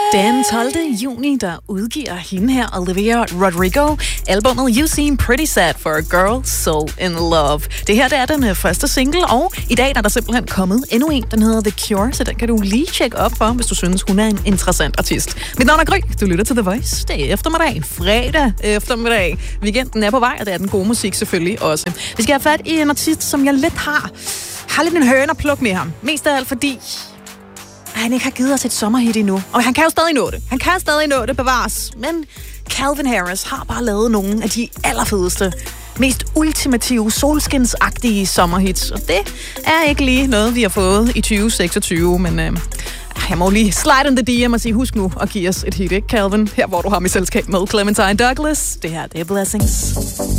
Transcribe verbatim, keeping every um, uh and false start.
Den tolvte juni, der udgiver hende her, Olivia Rodrigo, albumet You Seem Pretty Sad for a Girl So In Love. Det her, det er den første single, og i dag er der simpelthen kommet endnu en. Den hedder The Cure, så den kan du lige tjekke op for, hvis du synes, hun er en interessant artist. Mit navn er Gry, du lytter til The Voice. Det er eftermiddag, fredag eftermiddag. Weekenden er på vej, og det er den gode musik selvfølgelig også. Vi skal have fat i en artist, som jeg lidt har, har lidt en høne at plukke med ham. Mest af alt fordi han ikke har givet os et sommerhit endnu. Og han kan jo stadig nå det. Han kan stadig nå det, bevares. Men Calvin Harris har bare lavet nogle af de allerfedeste, mest ultimative, solskinsagtige sommerhits. Og det er ikke lige noget, vi har fået i tyve seksogtyve, men øh, jeg må lige slide in the D M og sige, husk nu at give os et hit, ikke Calvin? Her hvor du har mit selskab med Clementine Douglas. Det her, det er Blessings.